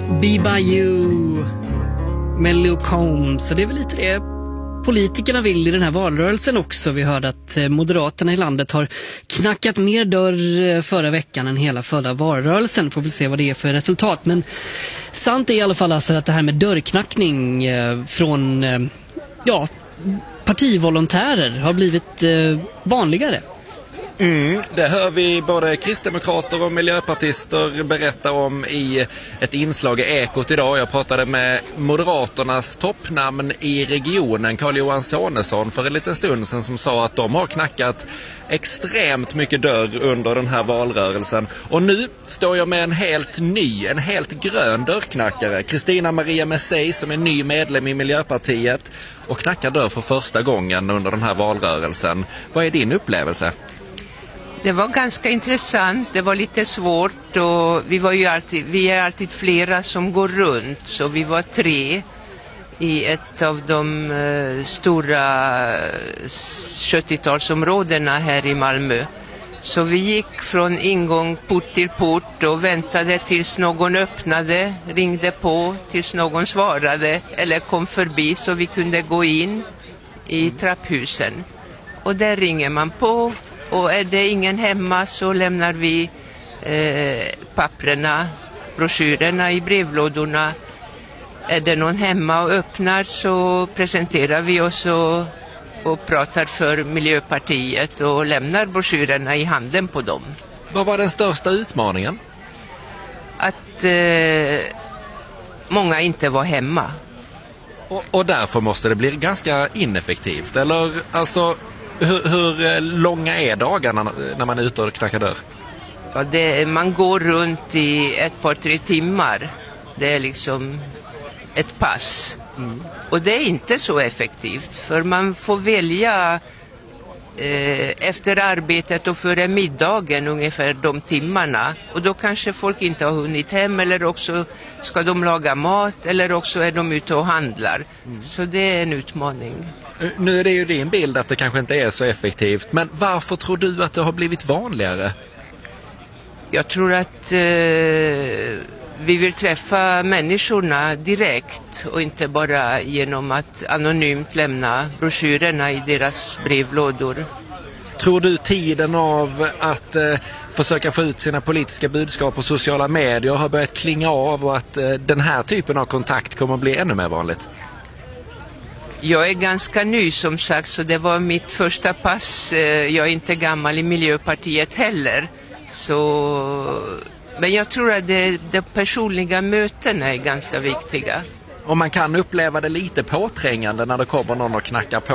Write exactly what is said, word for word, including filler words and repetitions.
Be By You med Luke Combs. Så det är väl lite det politikerna vill i den här valrörelsen också. Vi hörde att Moderaterna i landet har knackat mer dörr förra veckan än hela förra valrörelsen. Får väl se vad det är för resultat. Men sant är i alla fall alltså att det här med dörrknackning från ja, partivolontärer har blivit vanligare. Mm, det hör vi både kristdemokrater och miljöpartister berätta om i ett inslag i Ekot idag. Jag pratade med Moderaternas toppnamn i regionen, Carl-Johan Sonesson, för en liten stund sedan, som sa att de har knackat extremt mycket dörr under den här valrörelsen. Och nu står jag med en helt ny, en helt grön dörrknackare. Kristina Maria Messey, som är ny medlem i Miljöpartiet och knackar dörr för första gången under den här valrörelsen. Vad är din upplevelse? Det var ganska intressant, det var lite svårt och vi var ju alltid, vi är alltid flera som går runt, så vi var tre i ett av de uh, stora sjuttiotalsområdena här i Malmö. Så vi gick från ingång port till port och väntade tills någon öppnade, ringde på tills någon svarade eller kom förbi så vi kunde gå in i trapphusen. Och där ringer man på. Och är det ingen hemma så lämnar vi eh, papperna, broschyrerna i brevlådorna. Är det någon hemma och öppnar så presenterar vi oss och, och pratar för Miljöpartiet och lämnar broschyrerna i handen på dem. Vad var den största utmaningen? Att eh, många inte var hemma. Och, och därför måste det bli ganska ineffektivt, eller alltså... Hur, hur långa är dagarna när man är ute och knackar dörr? Ja, det, man går runt i ett par, tre timmar. Det är liksom ett pass. Mm. Och det är inte så effektivt. För man får välja eh, efter arbetet och före middagen ungefär de timmarna. Och då kanske folk inte har hunnit hem, eller också ska de laga mat, eller också är de ute och handlar. Mm. Så det är en utmaning. Nu är det ju din bild att det kanske inte är så effektivt, men varför tror du att det har blivit vanligare? Jag tror att eh, vi vill träffa människorna direkt och inte bara genom att anonymt lämna broschyrerna i deras brevlådor. Tror du tiden av att eh, försöka få ut sina politiska budskap på sociala medier har börjat klinga av och att eh, den här typen av kontakt kommer att bli ännu mer vanligt? Jag är ganska ny som sagt, så det var mitt första pass. Jag är inte gammal i Miljöpartiet heller. Så... Men jag tror att det, de personliga mötena är ganska viktiga. Och man kan uppleva det lite påträngande när det kommer någon och knackar på